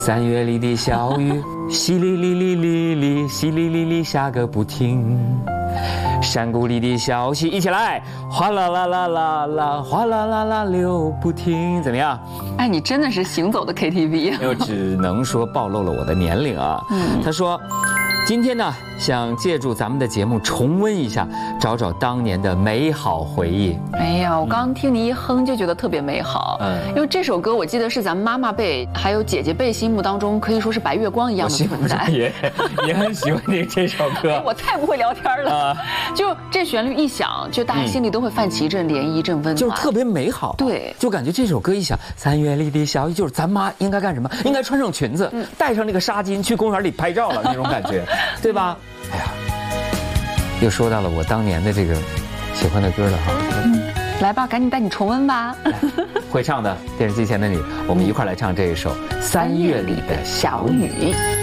3月里的小雨，淅沥沥沥沥沥，淅沥沥沥下个不停。山谷里的小溪，一起来，哗啦啦啦啦啦，哗啦啦啦流不停。怎么样？ 哎，你真的是行走的 KTV 啊！ 我只能说暴露了我的年龄啊。他说，今天呢，想借助咱们的节目重温一下，找找当年的美好回忆。 哎呀，我刚听你一哼就觉得特别美好。因为这首歌我记得是咱们妈妈辈还有姐姐辈心目当中可以说是白月光一样的存在。 也很喜欢听这首歌。 我太不会聊天了，就这旋律一响，就大家心里都会泛起一阵涟漪，一阵温暖， 就是特别美好。对，就感觉这首歌一响，3月里的小雨，就是咱妈应该干什么？应该穿上裙子，戴上那个纱巾去公园里拍照了那种感觉，对吧？哎呀，又说到了我当年的这个喜欢的歌了哈。 来吧，赶紧带你重温吧。 会唱的电视机前的你，我们一块来唱这一首《3月里的小雨》。